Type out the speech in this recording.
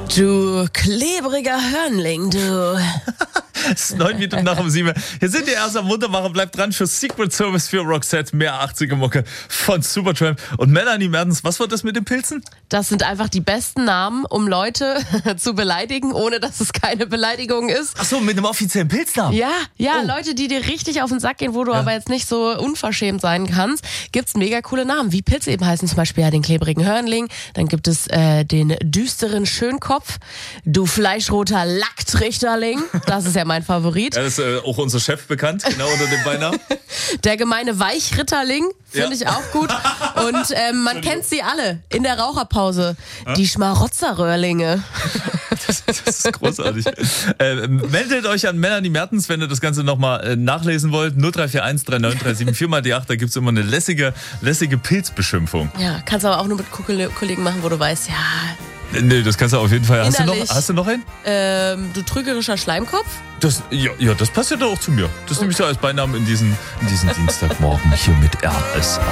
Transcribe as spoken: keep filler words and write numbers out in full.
Du klebriger Hörnling, du. Es ist neun Minuten nach um sieben. Hier sind die erst am Muntermacher. Bleibt dran für Secret Service für Roxette. Mehr achtziger-Mucke von Supertramp. Und Melanie Mertens, was war das mit den Pilzen? Das sind einfach die besten Namen, um Leute zu beleidigen, ohne dass es keine Beleidigung ist. Ach so, mit einem offiziellen Pilznamen? Ja, ja, Oh. Leute, die dir richtig auf den Sack gehen, wo du Ja. aber jetzt nicht so unverschämt sein kannst, gibt's mega coole Namen, wie Pilze eben heißen, zum Beispiel ja den klebrigen Hörnling, dann gibt es äh, den düsteren Schönkopf, du fleischroter Lacktrichterling, das ist ja mein Favorit, Er ist äh, auch unser Chef bekannt, genau unter dem Beinamen. der gemeine Weichritterling, finde Ja. ich auch gut und ähm, man kennt sie alle in der Raucherpause, die Schmarotzerröhrlinge. Das, das ist großartig. äh, meldet euch an Melanie Mertens, wenn ihr das Ganze nochmal äh, nachlesen wollt. null drei vier eins drei neun drei sieben vier mal die acht. Da gibt's immer eine lässige, lässige Pilzbeschimpfung. Ja, kannst aber auch nur mit Kuckele- Kollegen machen, wo du weißt, ja, Äh, Nee, das kannst du auf jeden Fall. Hast du, noch, Innerlich. hast du noch einen? ähm, du trügerischer Schleimkopf. Das, ja, ja, das passt ja doch auch zu mir. Das nehme ich ja als Beinamen in diesen, in diesen Dienstagmorgen hier mit R S A.